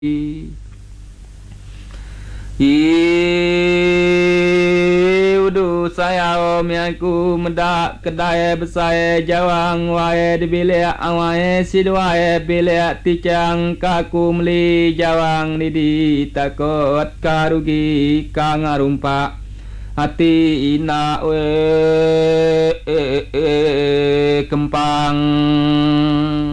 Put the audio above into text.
Udu saya mianku mendak kedai besar jawang wae di bilik awai sidwae bilik ticang kaku meli jawang di takut karugi kangarumpa hati ina kempang